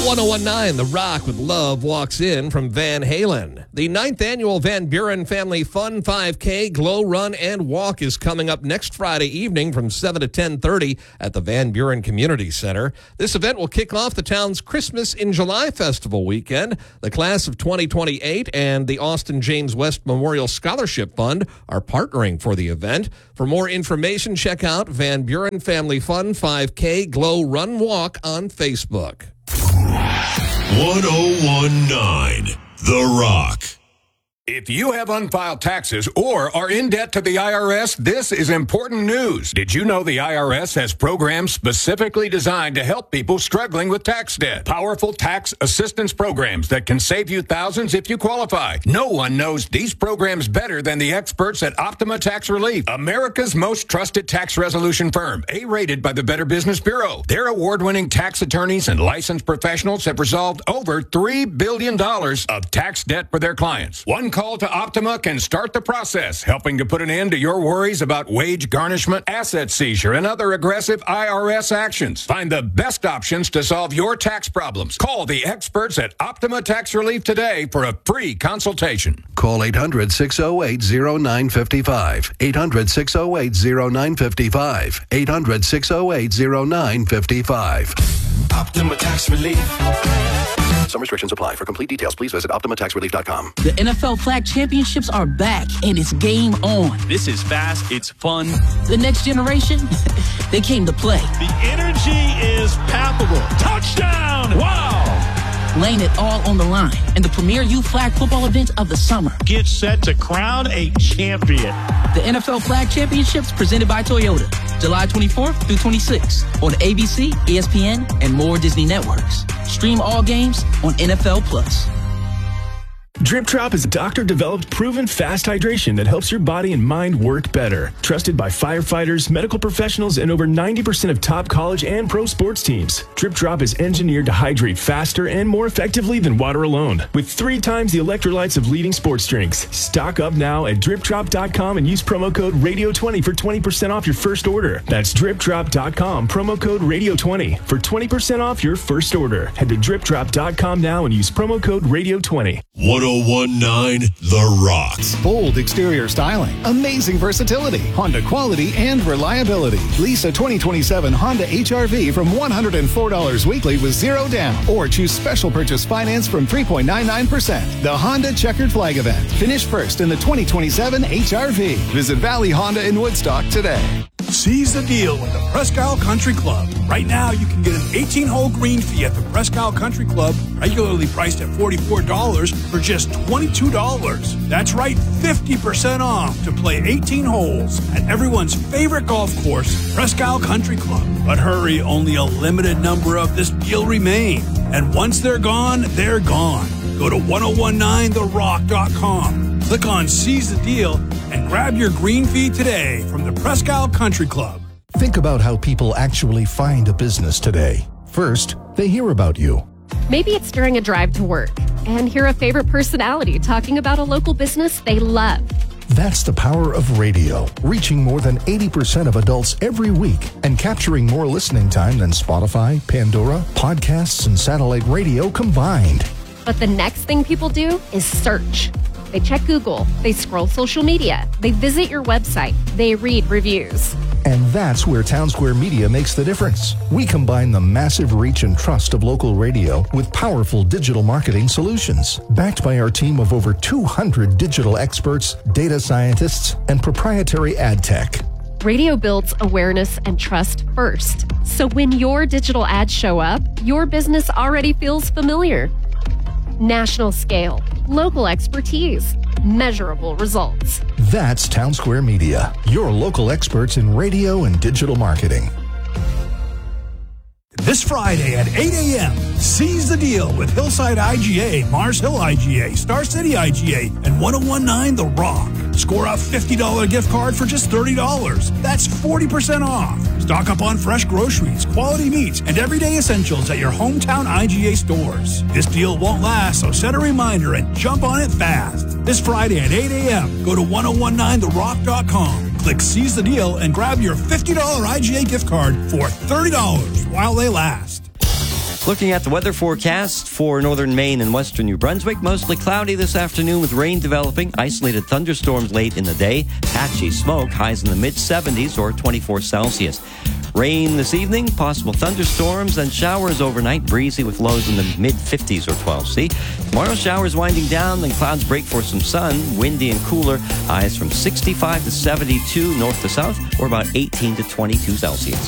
1019, The Rock with Love Walks In from Van Halen. The 9th annual Van Buren Family Fun 5K Glow Run and Walk is coming up next Friday evening from 7 to 10:30 at the Van Buren Community Center. This event will kick off the town's Christmas in July Festival weekend. The class of 2028 and the Austin James West Memorial Scholarship Fund are partnering for the event. For more information, check out Van Buren Family Fun 5K Glow Run Walk on Facebook. 1019 The Rock. If you have unfiled taxes or are in debt to the IRS, this is important news. Did you know the IRS has programs specifically designed to help people struggling with tax debt? Powerful tax assistance programs that can save you thousands if you qualify. No one knows these programs better than the experts at Optima Tax Relief, America's most trusted tax resolution firm, A-rated by the Better Business Bureau. Their award-winning tax attorneys and licensed professionals have resolved over $3 billion of tax debt for their clients. One call to Optima can start the process, helping to put an end to your worries about wage garnishment, asset seizure, and other aggressive IRS actions. Find the best options to solve your tax problems. Call the experts at Optima Tax Relief today for a free consultation. Call 800-608-0955. 800-608-0955. 800-608-0955. Optima Tax Relief. Some restrictions apply. For complete details, please visit OptimaTaxRelief.com. The NFL Flag Championships are back, and it's game on. This is fast. It's fun. The next generation, they came to play. The energy is palpable. Touchdown! Wow! Laying it all on the line in the premier youth flag football event of the summer. Get set to crown a champion. The NFL Flag Championships presented by Toyota, July 24th through 26th on ABC, ESPN, and more Disney networks. Stream all games on NFL Plus. Drip Drop is a doctor-developed, proven fast hydration that helps your body and mind work better. Trusted by firefighters, medical professionals, and over 90% of top college and pro sports teams. Drip Drop is engineered to hydrate faster and more effectively than water alone, with 3 times the electrolytes of leading sports drinks. Stock up now at DripDrop.com and use promo code Radio20 for 20% off your first order. That's DripDrop.com, promo code Radio20 for 20% off your first order. Head to DripDrop.com now and use promo code Radio20. 1019 The Rock. Bold exterior styling, amazing versatility, Honda quality and reliability. Lease a 2027 Honda HR-V from $104 weekly with 0 down, or choose special purchase finance from 3.99%. The Honda Checkered Flag event. Finish first in the 2027 HR-V. Visit Valley Honda in Woodstock today. Seize the deal with the Presque Isle Country Club. Right now, you can get an 18-hole green fee at the Presque Isle Country Club, regularly priced at $44, for just $22. That's right, 50% off to play 18 holes at everyone's favorite golf course, Presque Isle Country Club. But hurry, only a limited number of this deal remain. And once they're gone, they're gone. Go to 1019therock.com. Click on Seize the Deal and grab your green fee today from the Presque Isle Country Club. Think about how people actually find a business today. First, they hear about you. Maybe it's during a drive to work and hear a favorite personality talking about a local business they love. That's the power of radio, reaching more than 80% of adults every week and capturing more listening time than Spotify, Pandora, podcasts, and satellite radio combined. But the next thing people do is search. They check Google, they scroll social media, they visit your website, they read reviews. And that's where Town Square Media makes the difference. We combine the massive reach and trust of local radio with powerful digital marketing solutions, backed by our team of over 200 digital experts, data scientists, and proprietary ad tech. Radio builds awareness and trust first. So when your digital ads show up, your business already feels familiar. National scale, local expertise, measurable results. That's Town Square Media, your local experts in radio and digital marketing. This Friday at 8 a.m., seize the deal with Hillside IGA, Mars Hill IGA, Star City IGA, and 1019 The Rock. Score a $50 gift card for just $30. That's 40% off. Stock up on fresh groceries, quality meats, and everyday essentials at your hometown IGA stores. This deal won't last, so set a reminder and jump on it fast. This Friday at 8 a.m., go to 1019therock.com. Click Seize the Deal and grab your $50 IGA gift card for $30 while they last. Looking at the weather forecast for northern Maine and western New Brunswick, mostly cloudy this afternoon with rain developing, isolated thunderstorms late in the day, patchy smoke, highs in the mid-70s or 24 Celsius. Rain this evening, possible thunderstorms and showers overnight, breezy with lows in the mid-50s or 12C. Tomorrow, showers winding down, then clouds break for some sun, windy and cooler, highs from 65 to 72 north to south, or about 18 to 22 Celsius.